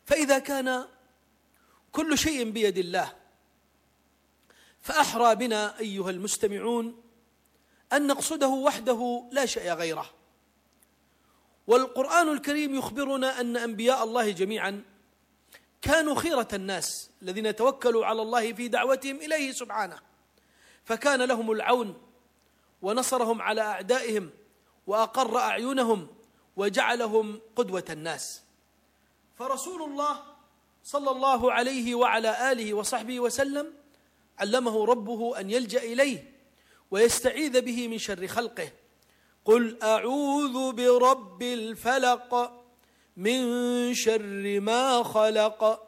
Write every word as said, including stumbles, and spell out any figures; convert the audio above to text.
فإذا كان كل شيء بيد الله فأحرى بنا أيها المستمعون أن نقصده وحده لا شيء غيره. والقرآن الكريم يخبرنا أن أنبياء الله جميعا كانوا خيرة الناس الذين توكلوا على الله في دعوتهم إليه سبحانه، فكان لهم العون ونصرهم على أعدائهم وأقر أعينهم وجعلهم قدوة الناس. فرسول الله صلى الله عليه وعلى آله وصحبه وسلم علمه ربه أن يلجأ إليه ويستعيذ به من شر خلقه. قل أعوذ برب الفلق من شر ما خلق